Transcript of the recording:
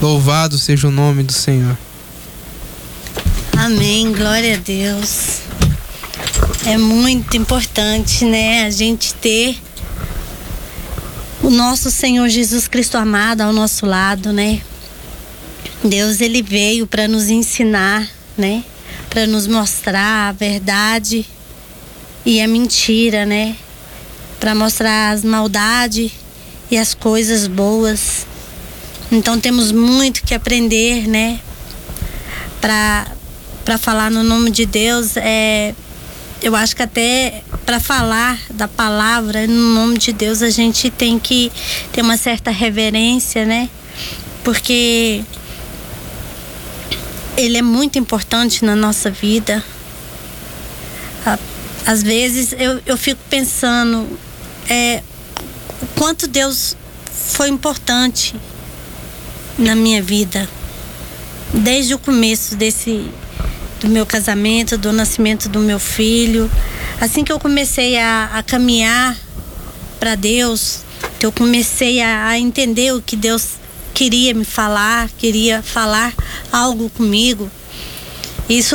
Louvado seja o nome do Senhor. Amém, glória a Deus. É muito importante, né, a gente ter o nosso Senhor Jesus Cristo amado ao nosso lado, né? Deus, ele veio para nos ensinar, né? Para nos mostrar a verdade e a mentira, né? Para mostrar as maldades e as coisas boas. Então temos muito que aprender, né? Para falar no nome de Deus, eu acho que até para falar da palavra no nome de Deus a gente tem que ter uma certa reverência, né? Porque ele é muito importante na nossa vida. Às vezes eu fico pensando o quanto Deus foi importante na minha vida, desde o começo do meu casamento, do nascimento do meu filho. Assim que eu comecei a caminhar para Deus, que eu comecei a entender o que Deus queria me falar, queria falar algo comigo, isso